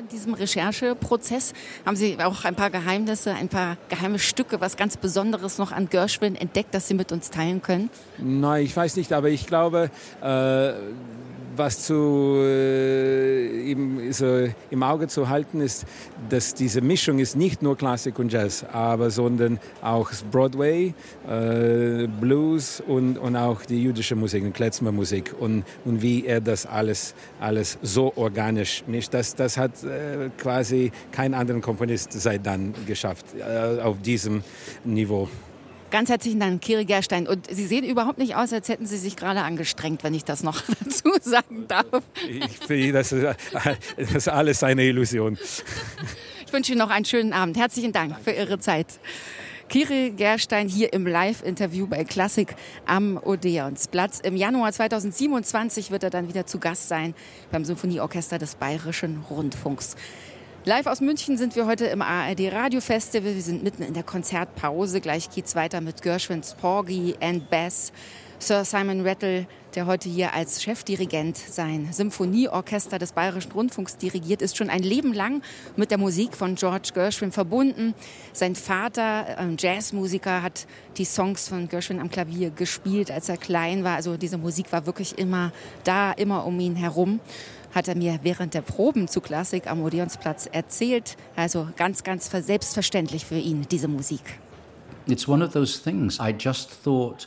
diesem Rechercheprozess? Haben Sie auch ein paar Geheimnisse, ein paar geheime Stücke, was ganz Besonderes noch an Gershwin entdeckt, das Sie mit uns teilen können? Nein, ich weiß nicht, aber ich glaube, was im Auge zu halten ist, dass diese Mischung ist nicht nur Klassik und Jazz, sondern auch Broadway, Blues und auch die jüdische Musik, die Klezmer-Musik und wie er das alles so organisch mischt. Das hat quasi kein anderer Komponist seit dann geschafft auf diesem Niveau. Ganz herzlichen Dank, Kiri Gerstein. Und Sie sehen überhaupt nicht aus, als hätten Sie sich gerade angestrengt, wenn ich das noch dazu sagen darf. Ich finde, das ist alles eine Illusion. Ich wünsche Ihnen noch einen schönen Abend. Herzlichen Dank für Ihre Zeit. Kiri Gerstein hier im Live-Interview bei Klassik am Odeonsplatz. Im Januar 2027 wird er dann wieder zu Gast sein beim Symphonieorchester des Bayerischen Rundfunks. Live aus München sind wir heute im ARD Radio Festival. Wir sind mitten in der Konzertpause. Gleich geht's weiter mit Gershwins Porgy and Bess. Sir Simon Rattle, der heute hier als Chefdirigent sein Symphonieorchester des Bayerischen Rundfunks dirigiert, ist schon ein Leben lang mit der Musik von George Gershwin verbunden. Sein Vater, Jazzmusiker, hat die Songs von Gershwin am Klavier gespielt, als er klein war. Also diese Musik war wirklich immer da, immer um ihn herum. Hat er mir während der Proben zu Klassik am Odeonsplatz erzählt. Also ganz, ganz selbstverständlich für ihn, diese Musik. It's one of those things. I just thought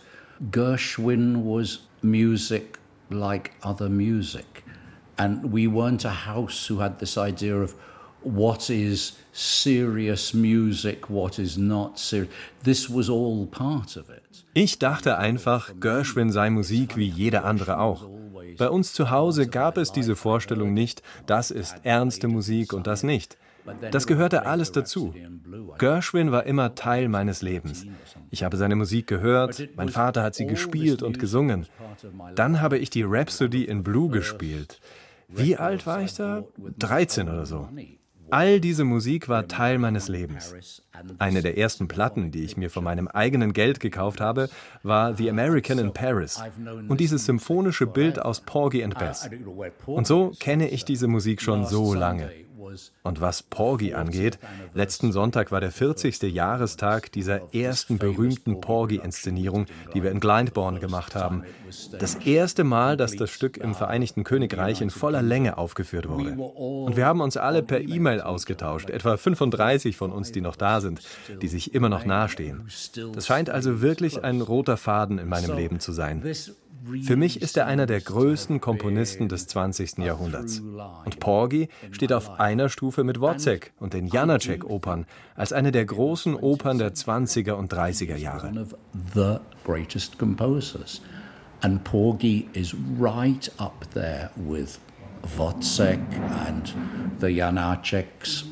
Gershwin was music like other music. And we weren't a house who had this idea of what is serious music, what is not serious. This was all part of it. Ich dachte einfach, Gershwin sei Musik wie jede andere auch. Bei uns zu Hause gab es diese Vorstellung nicht, das ist ernste Musik und das nicht. Das gehörte alles dazu. Gershwin war immer Teil meines Lebens. Ich habe seine Musik gehört, mein Vater hat sie gespielt und gesungen. Dann habe ich die Rhapsody in Blue gespielt. Wie alt war ich da? 13 oder so. All diese Musik war Teil meines Lebens. Eine der ersten Platten, die ich mir von meinem eigenen Geld gekauft habe, war The American in Paris und dieses symphonische Bild aus Porgy and Bess. Und so kenne ich diese Musik schon so lange. Und was Porgy angeht, letzten Sonntag war der 40. Jahrestag dieser ersten berühmten Porgy-Inszenierung, die wir in Glyndebourne gemacht haben. Das erste Mal, dass das Stück im Vereinigten Königreich in voller Länge aufgeführt wurde. Und wir haben uns alle per E-Mail ausgetauscht, etwa 35 von uns, die noch da sind, die sich immer noch nahestehen. Das scheint also wirklich ein roter Faden in meinem Leben zu sein. Für mich ist er einer der größten Komponisten des 20. Jahrhunderts. Und Porgy steht auf einer Stufe mit Wozzeck und den Janacek-Opern als eine der großen Opern der 20er und 30er Jahre. The greatest composers. And Porgy is right up there with Wozzeck and the Janaceks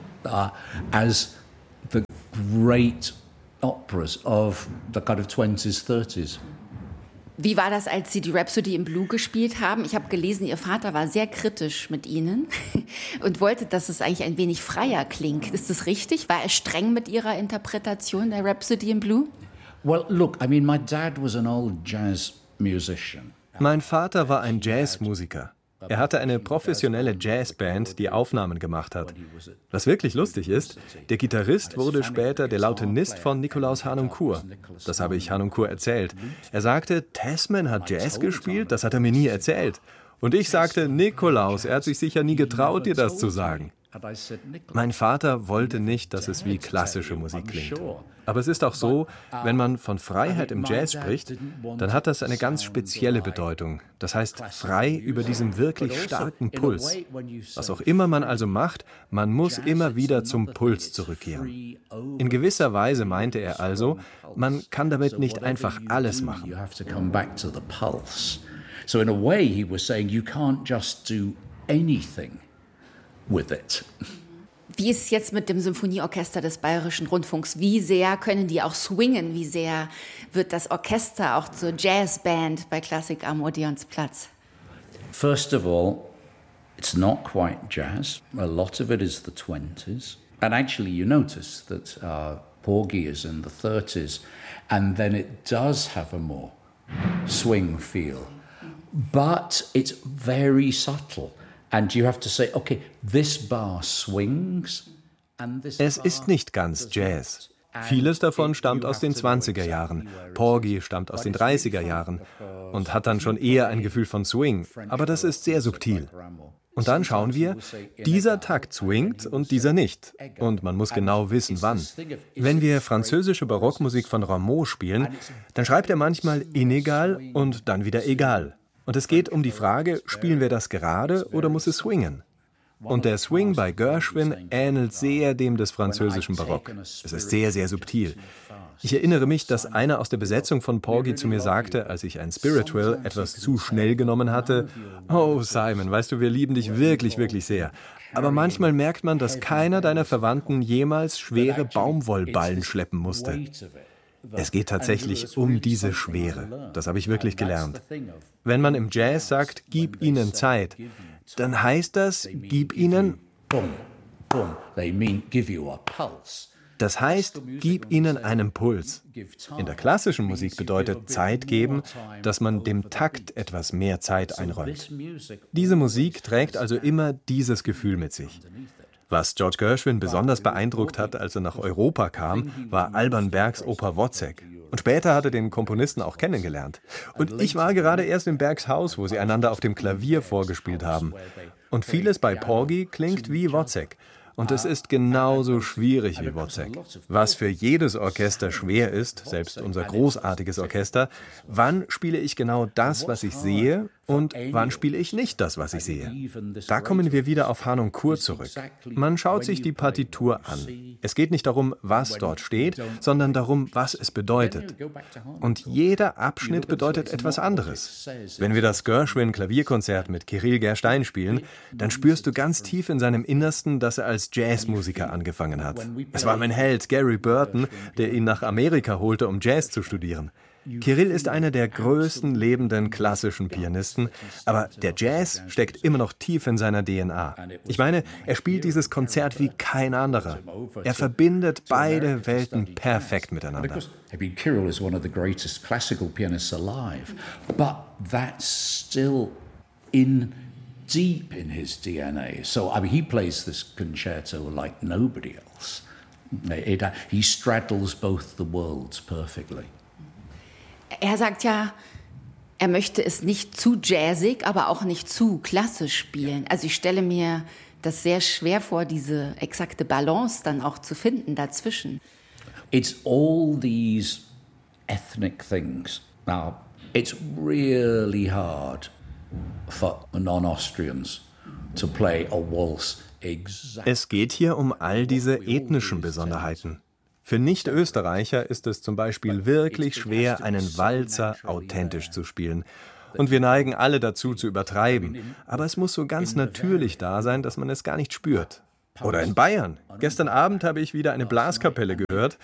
as the great operas of the kind of 20s, 30s. Wie war das, als Sie die Rhapsody in Blue gespielt haben? Ich habe gelesen, Ihr Vater war sehr kritisch mit Ihnen und wollte, dass es eigentlich ein wenig freier klingt. Ist das richtig? War er streng mit Ihrer Interpretation der Rhapsody in Blue? Well, look, I mean, my dad was an old jazz musician. Mein Vater war ein Jazzmusiker. Er hatte eine professionelle Jazzband, die Aufnahmen gemacht hat. Was wirklich lustig ist, der Gitarrist wurde später der Lautenist von Nikolaus Harnoncourt. Das habe ich Harnoncourt erzählt. Er sagte, Tasman hat Jazz gespielt, das hat er mir nie erzählt. Und ich sagte, Nikolaus, er hat sich sicher nie getraut, dir das zu sagen. Mein Vater wollte nicht, dass es wie klassische Musik klingt. Aber es ist auch so, wenn man von Freiheit im Jazz spricht, dann hat das eine ganz spezielle Bedeutung. Das heißt, frei über diesem wirklich starken Puls. Was auch immer man also macht, man muss immer wieder zum Puls zurückkehren. In gewisser Weise meinte er also, man kann damit nicht einfach alles machen. So in a way he was saying you can't just do anything with it. Wie ist es jetzt mit dem Symphonieorchester des Bayerischen Rundfunks? Wie sehr können die auch swingen? Wie sehr wird das Orchester auch zur Jazzband bei Klassik am Odeonsplatz? First of all, it's not quite jazz. A lot of it is the 20s. And actually you notice that Porgy is in the 30s. And then it does have a more swing feel. But it's very subtle. And you have to say, okay, this bar swings and this Es ist nicht ganz Jazz. Vieles davon stammt aus den 20er Jahren. Porgy stammt aus den 30er Jahren und hat dann schon eher ein Gefühl von Swing. Aber das ist sehr subtil. Und dann schauen wir, dieser Takt swingt und dieser nicht. Und man muss genau wissen, wann. Wenn wir französische Barockmusik von Rameau spielen, dann schreibt er manchmal inegal und dann wieder egal. Und es geht um die Frage, spielen wir das gerade oder muss es swingen? Und der Swing bei Gershwin ähnelt sehr dem des französischen Barock. Es ist sehr, sehr subtil. Ich erinnere mich, dass einer aus der Besetzung von Porgy zu mir sagte, als ich ein Spiritual etwas zu schnell genommen hatte: Oh Simon, weißt du, wir lieben dich wirklich, wirklich sehr. Aber manchmal merkt man, dass keiner deiner Verwandten jemals schwere Baumwollballen schleppen musste. Es geht tatsächlich um diese Schwere. Das habe ich wirklich gelernt. Wenn man im Jazz sagt, gib ihnen Zeit, dann heißt das, gib ihnen... Das heißt, gib ihnen einen Puls. In der klassischen Musik bedeutet Zeit geben, dass man dem Takt etwas mehr Zeit einräumt. Diese Musik trägt also immer dieses Gefühl mit sich. Was George Gershwin besonders beeindruckt hat, als er nach Europa kam, war Alban Bergs Oper Wozzeck. Und später hat er den Komponisten auch kennengelernt. Und ich war gerade erst in Bergs Haus, wo sie einander auf dem Klavier vorgespielt haben. Und vieles bei Porgy klingt wie Wozzeck. Und es ist genauso schwierig wie Wozzeck. Was für jedes Orchester schwer ist, selbst unser großartiges Orchester, wann spiele ich genau das, was ich sehe, und wann spiele ich nicht das, was ich sehe? Da kommen wir wieder auf Harnoncourt zurück. Man schaut sich die Partitur an. Es geht nicht darum, was dort steht, sondern darum, was es bedeutet. Und jeder Abschnitt bedeutet etwas anderes. Wenn wir das Gershwin-Klavierkonzert mit Kirill Gerstein spielen, dann spürst du ganz tief in seinem Innersten, dass er als Jazzmusiker angefangen hat. Es war mein Held, Gary Burton, der ihn nach Amerika holte, um Jazz zu studieren. Kirill ist einer der größten lebenden klassischen Pianisten, aber der Jazz steckt immer noch tief in seiner DNA. Ich meine, er spielt dieses Konzert wie kein anderer. Er verbindet beide Welten perfekt miteinander. Kirill is one of the greatest classical pianists alive, but that's still deep in his DNA. So I mean, he plays this concerto like nobody else. He straddles both the worlds perfectly. Er sagt ja, er möchte es nicht zu jazzig, aber auch nicht zu klassisch spielen. Also ich stelle mir das sehr schwer vor, diese exakte Balance dann auch zu finden dazwischen. It's all these ethnic things. Now, it's really hard for non-Austrians to play a waltz exactly. Es geht hier um all diese ethnischen Besonderheiten. Für Nicht-Österreicher ist es zum Beispiel wirklich schwer, einen Walzer authentisch zu spielen. Und wir neigen alle dazu, zu übertreiben. Aber es muss so ganz natürlich da sein, dass man es gar nicht spürt. Oder in Bayern. Gestern Abend habe ich wieder eine Blaskapelle gehört.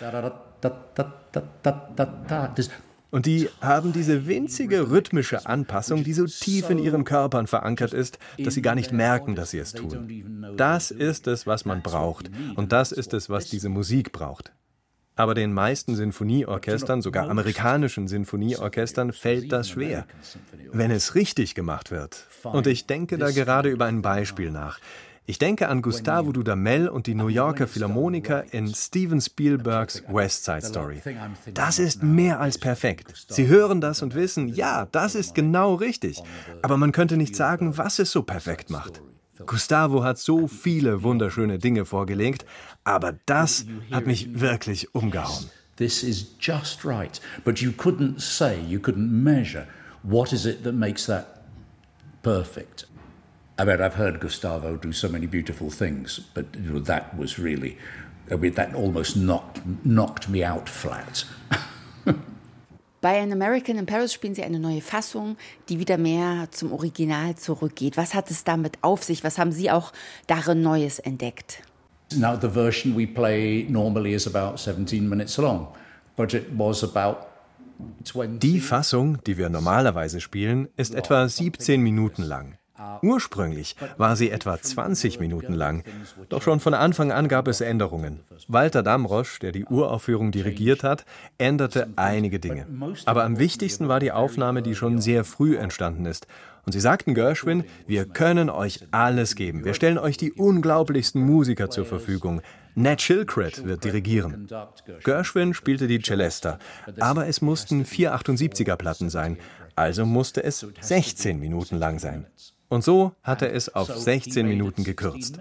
Und die haben diese winzige rhythmische Anpassung, die so tief in ihren Körpern verankert ist, dass sie gar nicht merken, dass sie es tun. Das ist es, was man braucht. Und das ist es, was diese Musik braucht. Aber den meisten Sinfonieorchestern, sogar amerikanischen Sinfonieorchestern, fällt das schwer, wenn es richtig gemacht wird. Und ich denke da gerade über ein Beispiel nach. Ich denke an Gustavo Dudamel und die New Yorker Philharmoniker in Steven Spielbergs West Side Story. Das ist mehr als perfekt. Sie hören das und wissen, ja, das ist genau richtig. Aber man könnte nicht sagen, was es so perfekt macht. Gustavo hat so viele wunderschöne Dinge vorgelegt, aber das hat mich wirklich umgehauen. This is just right, but you couldn't say, you couldn't measure what is it that makes that perfect. I mean, I've heard Gustavo do so many beautiful things, but that was really, I mean, that almost knocked me out flat. Bei An American in Paris spielen Sie eine neue Fassung, die wieder mehr zum Original zurückgeht. Was hat es damit auf sich? Was haben Sie auch darin Neues entdeckt? Now, the version we play normally is about 17 minutes long, but it was about 20. Die Fassung, die wir normalerweise spielen, ist etwa 17 Minuten lang. Ursprünglich war sie etwa 20 Minuten lang, doch schon von Anfang an gab es Änderungen. Walter Damrosch, der die Uraufführung dirigiert hat, änderte einige Dinge. Aber am wichtigsten war die Aufnahme, die schon sehr früh entstanden ist. Und sie sagten Gershwin, wir können euch alles geben. Wir stellen euch die unglaublichsten Musiker zur Verfügung. Nat Shilkret wird dirigieren. Gershwin spielte die Celesta, aber es mussten 4 78er-Platten sein, also musste es 16 Minuten lang sein. Und so hat er es auf 16 Minuten gekürzt.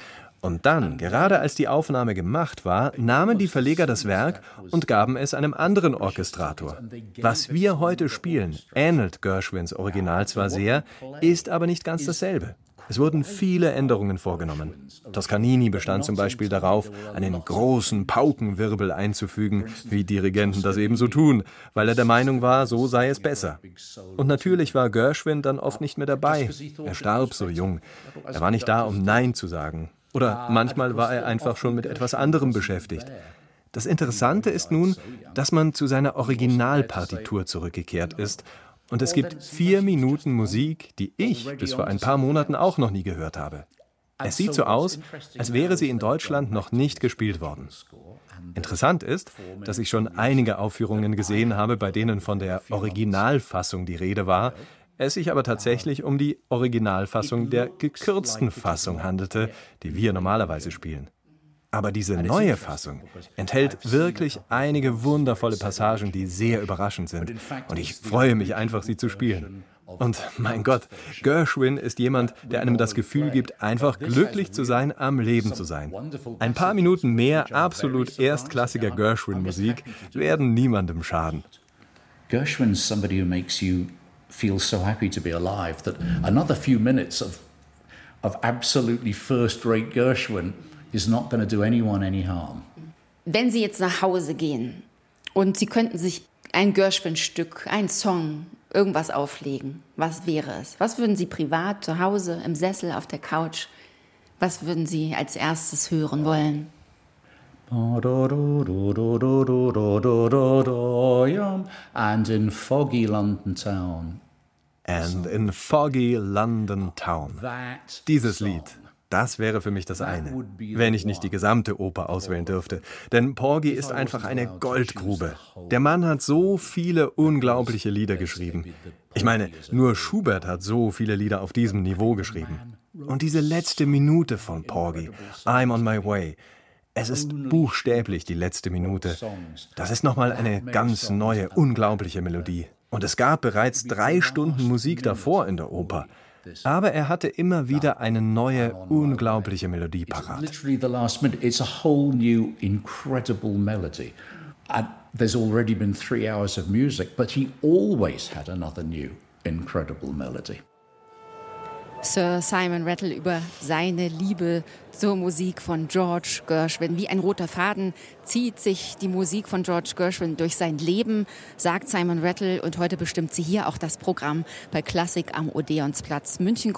Und dann, gerade als die Aufnahme gemacht war, nahmen die Verleger das Werk und gaben es einem anderen Orchestrator. Was wir heute spielen, ähnelt Gershwins Original zwar sehr, ist aber nicht ganz dasselbe. Es wurden viele Änderungen vorgenommen. Toscanini bestand zum Beispiel darauf, einen großen Paukenwirbel einzufügen, wie Dirigenten das eben so tun, weil er der Meinung war, so sei es besser. Und natürlich war Gershwin dann oft nicht mehr dabei. Er starb so jung. Er war nicht da, um Nein zu sagen. Oder manchmal war er einfach schon mit etwas anderem beschäftigt. Das Interessante ist nun, dass man zu seiner Originalpartitur zurückgekehrt ist. Und es gibt 4 Minuten Musik, die ich bis vor ein paar Monaten auch noch nie gehört habe. Es sieht so aus, als wäre sie in Deutschland noch nicht gespielt worden. Interessant ist, dass ich schon einige Aufführungen gesehen habe, bei denen von der Originalfassung die Rede war, es sich aber tatsächlich um die Originalfassung der gekürzten Fassung handelte, die wir normalerweise spielen. Aber diese neue Fassung enthält wirklich einige wundervolle Passagen, die sehr überraschend sind. Und ich freue mich einfach, sie zu spielen. Und mein Gott, Gershwin ist jemand, der einem das Gefühl gibt, einfach glücklich zu sein, am Leben zu sein. Ein paar Minuten mehr absolut erstklassiger Gershwin-Musik werden niemandem schaden. Gershwin is somebody who makes you feel so happy to be alive that another few minutes of absolutely first-rate Gershwin is not going to do anyone any harm. Wenn Sie jetzt nach Hause gehen und Sie könnten sich ein Gershwin-Stück, ein Song, irgendwas auflegen, was wäre es? Was würden Sie privat, zu Hause, im Sessel, auf der Couch, was würden Sie als erstes hören wollen? And in foggy London town. And in foggy London town. Dieses Lied, das wäre für mich das eine, wenn ich nicht die gesamte Oper auswählen dürfte. Denn Porgy ist einfach eine Goldgrube. Der Mann hat so viele unglaubliche Lieder geschrieben. Ich meine, nur Schubert hat so viele Lieder auf diesem Niveau geschrieben. Und diese letzte Minute von Porgy, I'm on my way, es ist buchstäblich die letzte Minute. Das ist nochmal eine ganz neue, unglaubliche Melodie. Und es gab bereits 3 Stunden Musik davor in der Oper. Aber er hatte immer wieder eine neue, unglaubliche Melodie parat. Literally the last minute, it's a whole new, incredible melody. And there's already been 3 hours of music, but he always had another new, incredible melody. Sir Simon Rattle über seine Liebe zur Musik von George Gershwin. Wie ein roter Faden zieht sich die Musik von George Gershwin durch sein Leben, sagt Simon Rattle. Und heute bestimmt sie hier auch das Programm bei Klassik am Odeonsplatz. Münchens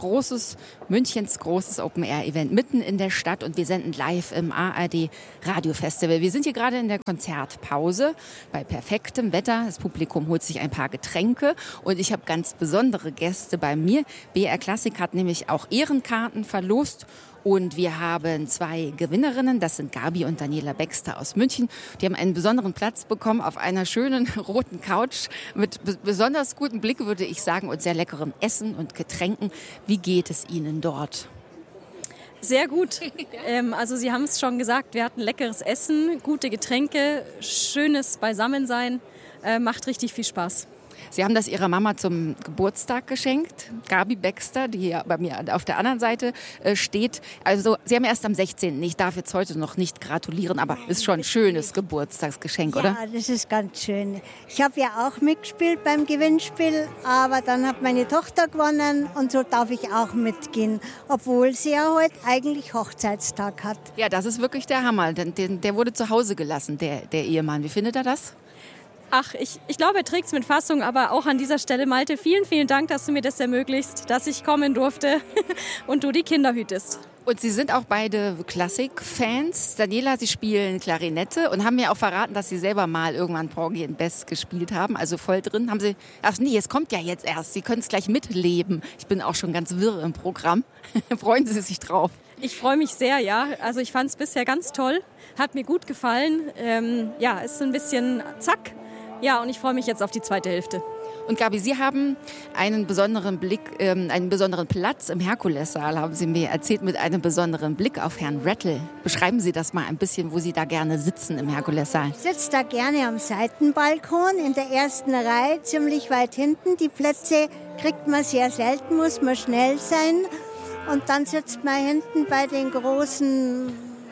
großes Open-Air-Event mitten in der Stadt. Und wir senden live im ARD Radio-Festival. Wir sind hier gerade in der Konzertpause bei perfektem Wetter. Das Publikum holt sich ein paar Getränke. Und ich habe ganz besondere Gäste bei mir. BR Klassik hat nämlich auch Ehrenkarten verlost. Und wir haben 2 Gewinnerinnen, das sind Gabi und Daniela Baxter aus München. Die haben einen besonderen Platz bekommen auf einer schönen roten Couch mit besonders gutem Blick, würde ich sagen, und sehr leckerem Essen und Getränken. Wie geht es Ihnen dort? Sehr gut. Also Sie haben es schon gesagt, wir hatten leckeres Essen, gute Getränke, schönes Beisammensein, macht richtig viel Spaß. Sie haben das Ihrer Mama zum Geburtstag geschenkt, Gabi Baxter, die hier bei mir auf der anderen Seite steht. Also Sie haben erst am 16. Ich darf jetzt heute noch nicht gratulieren, aber ist schon ein schönes Geburtstagsgeschenk, oder? Ja, das ist ganz schön. Ich habe ja auch mitgespielt beim Gewinnspiel, aber dann hat meine Tochter gewonnen und so darf ich auch mitgehen, obwohl sie ja heute eigentlich Hochzeitstag hat. Ja, das ist wirklich der Hammer. Der wurde zu Hause gelassen, der Ehemann. Wie findet er das? Ach, ich glaube, er trägt es mit Fassung, aber auch an dieser Stelle, Malte, vielen, vielen Dank, dass du mir das ermöglicht, dass ich kommen durfte und du die Kinder hütest. Und Sie sind auch beide Klassik-Fans. Daniela, Sie spielen Klarinette und haben mir auch verraten, dass Sie selber mal irgendwann Porgy and Bess gespielt haben, also voll drin. Haben Sie? Ach nee, es kommt ja jetzt erst. Sie können es gleich mitleben. Ich bin auch schon ganz wirr im Programm. Freuen Sie sich drauf? Ich freue mich sehr, ja. Also ich fand es bisher ganz toll, hat mir gut gefallen. Ja, ist ein bisschen zack. Ja, und ich freue mich jetzt auf die zweite Hälfte. Und Gabi, Sie haben einen besonderen einen besonderen Platz im Herkulessaal, haben Sie mir erzählt, mit einem besonderen Blick auf Herrn Rattle. Beschreiben Sie das mal ein bisschen, wo Sie da gerne sitzen im Herkulessaal. Ich sitze da gerne am Seitenbalkon in der ersten Reihe, ziemlich weit hinten. Die Plätze kriegt man sehr selten, muss man schnell sein. Und dann sitzt man hinten bei den großen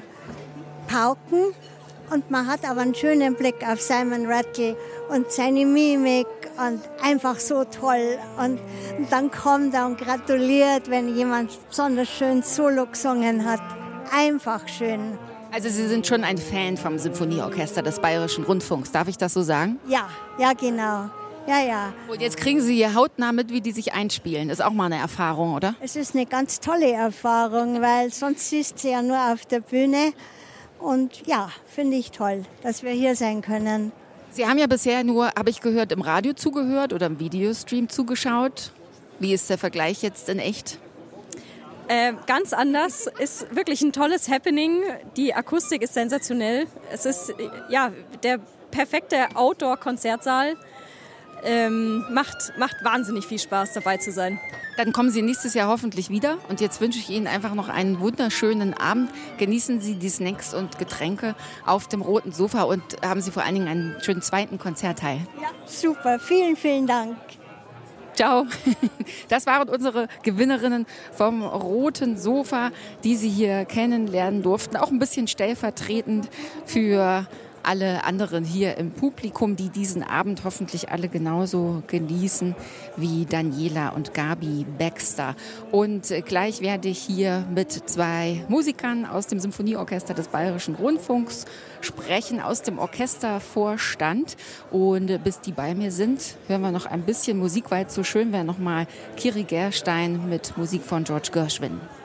Pauken. Und man hat aber einen schönen Blick auf Simon Rattle und seine Mimik und einfach so toll. Und dann kommt er und gratuliert, wenn jemand besonders schön Solo gesungen hat. Einfach schön. Also Sie sind schon ein Fan vom Symphonieorchester des Bayerischen Rundfunks, darf ich das so sagen? Ja, genau. Ja. Und jetzt kriegen Sie hier hautnah mit, wie die sich einspielen. Ist auch mal eine Erfahrung, oder? Es ist eine ganz tolle Erfahrung, weil sonst siehst du ja nur auf der Bühne. Und ja, finde ich toll, dass wir hier sein können. Sie haben ja bisher nur, habe ich gehört, im Radio zugehört oder im Videostream zugeschaut. Wie ist der Vergleich jetzt in echt? Ganz anders. Ist wirklich ein tolles Happening. Die Akustik ist sensationell. Es ist der perfekte Outdoor-Konzertsaal. Macht wahnsinnig viel Spaß, dabei zu sein. Dann kommen Sie nächstes Jahr hoffentlich wieder. Und jetzt wünsche ich Ihnen einfach noch einen wunderschönen Abend. Genießen Sie die Snacks und Getränke auf dem roten Sofa und haben Sie vor allen Dingen einen schönen zweiten Konzertteil. Ja, super. Vielen, vielen Dank. Ciao. Das waren unsere Gewinnerinnen vom roten Sofa, die Sie hier kennenlernen durften. Auch ein bisschen stellvertretend für alle anderen hier im Publikum, die diesen Abend hoffentlich alle genauso genießen wie Daniela und Gabi Baxter. Und gleich werde ich hier mit 2 Musikern aus dem Symphonieorchester des Bayerischen Rundfunks sprechen, aus dem Orchestervorstand. Und bis die bei mir sind, hören wir noch ein bisschen Musik, weil es so schön wäre, nochmal Kiri Gerstein mit Musik von George Gershwin.